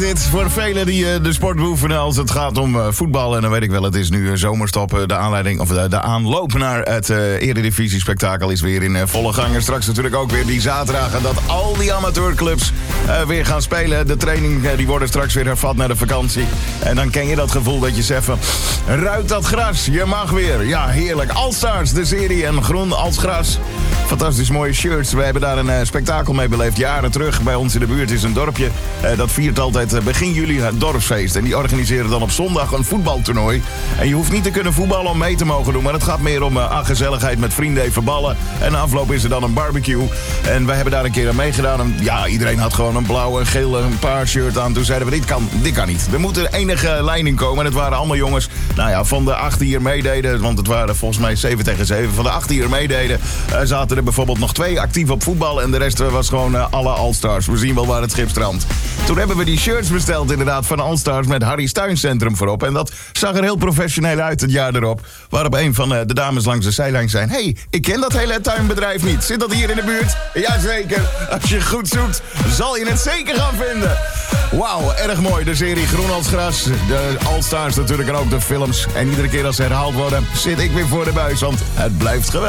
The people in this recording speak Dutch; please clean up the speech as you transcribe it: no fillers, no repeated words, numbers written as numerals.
Dit voor velen die de sport beoefenen als het gaat om voetbal. En dan weet ik wel, het is nu zomerstop. De aanleiding of de aanloop naar het Eredivisie-spektakel is weer in volle gang. En straks natuurlijk ook weer die zaterdag dat al die amateurclubs weer gaan spelen. De training die worden straks weer hervat naar de vakantie. En dan ken je dat gevoel dat je zegt van, ruikt dat gras, je mag weer. Ja, heerlijk. All-Stars, de serie en groen als gras. Fantastisch mooie shirts. We hebben daar een spektakel mee beleefd jaren terug. Bij ons in de buurt is een dorpje. Dat viert altijd begin juli het dorpsfeest. En die organiseren dan op zondag een voetbaltoernooi. En je hoeft niet te kunnen voetballen om mee te mogen doen. Maar het gaat meer om gezelligheid met vrienden, even ballen. En na afloop is er dan een barbecue. En wij hebben daar een keer aan meegedaan. En ja, iedereen had gewoon een blauw, een geel, een paar shirt aan. Toen zeiden we, dit kan niet. Er moet een enige lijn in komen. En het waren allemaal jongens, nou ja, van de 8 die hier meededen. Want het waren volgens mij 7 tegen 7. Van de 8 die hier meededen zaten er bijvoorbeeld nog 2 actief op voetbal. En de rest was gewoon alle All-Stars. We zien wel waar het schip strandt. Toen hebben we die shirts besteld inderdaad van All-Stars met Harry's Tuincentrum voorop. En dat zag er heel professioneel uit het jaar erop. Waarop een van de dames langs de zijlijn zei, hey, ik ken dat hele tuinbedrijf niet. Zit dat hier in de buurt? Jazeker. Als je goed zoekt, zal je het zeker gaan vinden. Wauw, erg mooi. De serie Groen als gras. De All-Stars natuurlijk en ook de films. En iedere keer als ze herhaald worden, zit ik weer voor de buis. Want het blijft geweldig.